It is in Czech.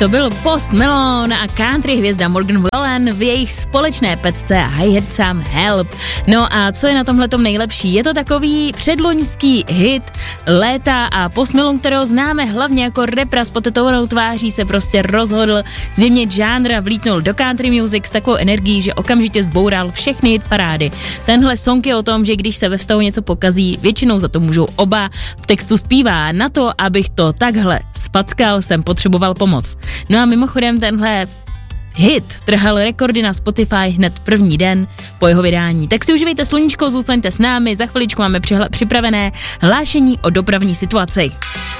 To byl Post Malone a country hvězda Morgan Wallen v jejich společné pecce I Had Some Help. No a co je na tomhletom nejlepší? Je to takový předloňský hit léta a Post Malone, kterého známe hlavně jako rapera s potetovanou tváří, se prostě rozhodl změnit žánr a vlítnul do country music s takovou energií, že okamžitě zboural všechny hit parády. Tenhle song je o tom, že když se ve vztahu něco pokazí, většinou za to můžou oba. V textu zpívá: na to, abych to takhle spackal, jsem potřeboval pomoc. No a mimochodem tenhle hit trhal rekordy na Spotify hned první den po jeho vydání. Tak si užívejte sluníčko, zůstaňte s námi, za chviličku máme připravené hlášení o dopravní situaci.